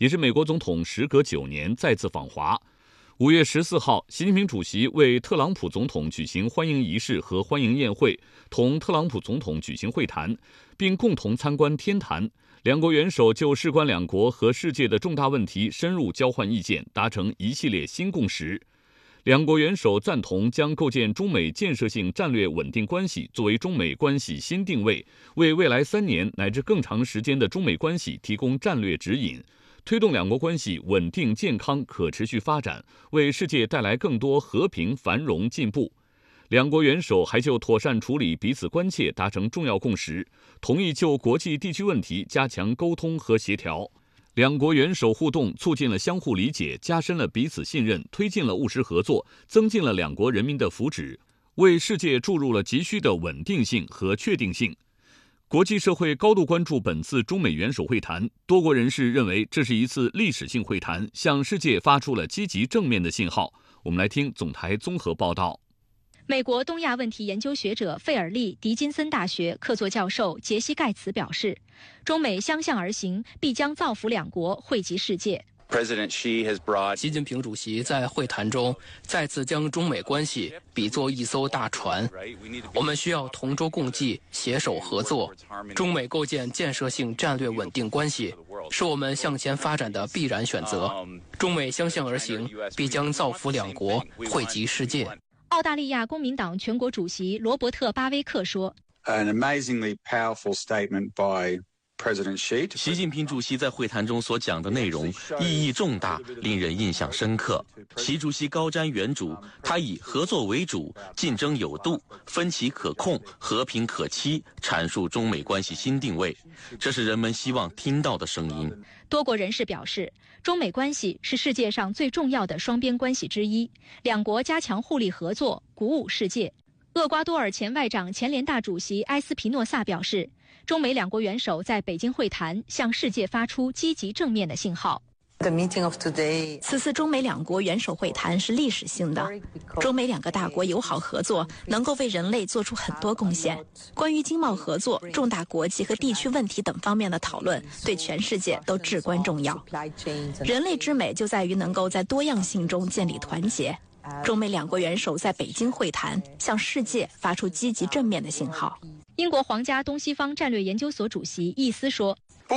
也是美国总统时隔9年再次访华。5月14号，习近平主席为特朗普总统举行欢迎仪式和欢迎宴会，同特朗普总统举行会谈，并共同参观天坛。两国元首就事关两国和世界的重大问题深入交换意见，达成一系列新共识。两国元首赞同将构建中美建设性战略稳定关系作为中美关系新定位，为未来3年乃至更长时间的中美关系提供战略指引，推动两国关系稳定、健康、可持续发展，为世界带来更多和平、繁荣、进步。两国元首还就妥善处理彼此关切达成重要共识，同意就国际地区问题加强沟通和协调。两国元首互动促进了相互理解，加深了彼此信任，推进了务实合作，增进了两国人民的福祉，为世界注入了急需的稳定性和确定性。国际社会高度关注本次中美元首会谈，多国人士认为这是一次历史性会谈，向世界发出了积极正面的信号。我们来听总台综合报道。 美国东亚问题研究学者费尔利·狄金森大学客座教授杰西·盖茨表示，中美相向而行，必将造福两国，惠及世界。 习近平主席在会谈中再次将中美关系比作一艘大船，我们需要同舟共济，携手合作。中美构建建设性战略稳定关系，是我们向前发展的必然选择。中美相向而行，必将造福两国，惠及世界。 澳大利亚公民党全国主席罗伯特·巴威克说 An amazingly powerful statement by President Xi。 习近平主席在会谈中所讲的内容意义重大，令人印象深刻。习主席高瞻远瞩，他以合作为主、竞争有度、分歧可控、和平可期阐述中美关系新定位，这是人们希望听到的声音。 多国人士表示，中美关系是世界上最重要的双边关系之一，两国加强互利合作，鼓舞世界。厄瓜多尔前外长、前联大主席埃斯皮诺萨表示，中美两国元首在北京会谈向世界发出积极正面的信号。 此次中美两国元首会谈是历史性的，中美两个大国友好合作能够为人类做出很多贡献。关于经贸合作、重大国际和地区问题等方面的讨论，对全世界都至关重要。人类之美就在于能够在多样性中建立团结。中美两国元首在北京会谈，向世界发出积极正面的信号。 英国皇家东西方战略研究所主席易斯说，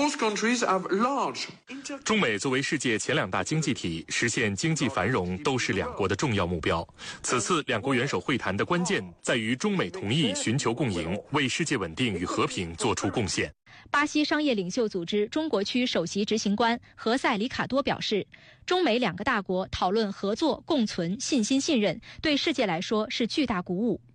中美作为世界前2大经济体，实现经济繁荣都是两国的重要目标。此次两国元首会谈的关键在于中美同意寻求共赢，为世界稳定与和平做出贡献。 巴西商业领袖组织中国区首席执行官何塞·里卡多表示，中美两个大国讨论合作、共存、信心、信任，对世界来说是巨大鼓舞。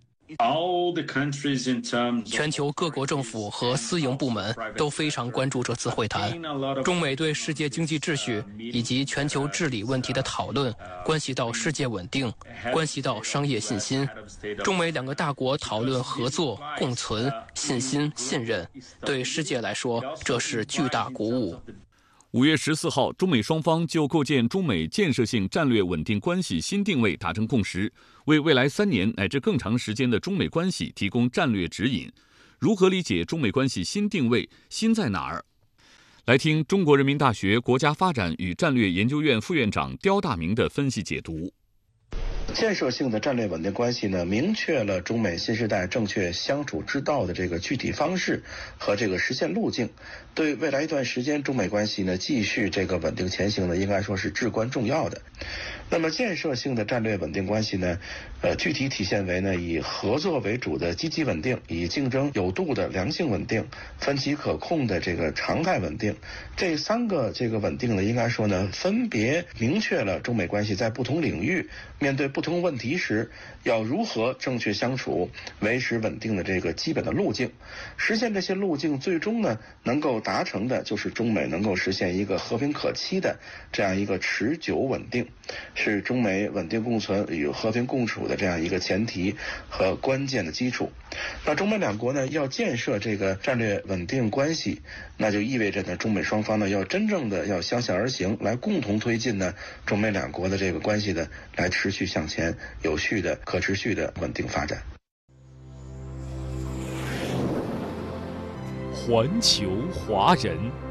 全球各国政府和私营部门都非常关注这次会谈。中美对世界经济秩序以及全球治理问题的讨论，关系到世界稳定，关系到商业信心。中美两个大国讨论合作、共存、信心、信任，对世界来说，这是巨大鼓舞。 5月14号，中美双方就构建中美建设性战略稳定关系新定位达成共识，为未来3年乃至更长时间的中美关系提供战略指引。如何理解中美关系新定位？新在哪儿？来听中国人民大学国家发展与战略研究院副院长刁大明的分析解读。 建设性的战略稳定关系呢，明确了中美新时代正确相处之道的这个具体方式和这个实现路径，对未来一段时间中美关系呢继续这个稳定前行呢，应该说是至关重要的。那么建设性的战略稳定关系呢，具体体现为呢以合作为主的积极稳定，以竞争有度的良性稳定，分歧可控的这个常态稳定。这3个这个稳定呢，应该说呢分别明确了中美关系在不同领域面对不同问题时要如何正确相处，维持稳定的这个基本的路径。实现这些路径最终呢能够达成的就是中美能够实现一个和平可期的这样一个持久稳定，是中美稳定共存与和平共处的这样一个前提和关键的基础。那中美两国呢要建设这个战略稳定关系，那就意味着呢中美双方呢要真正的要相向而行，来共同推进呢中美两国的这个关系的来持续向前，有序的可持续的稳定发展。 环球华人。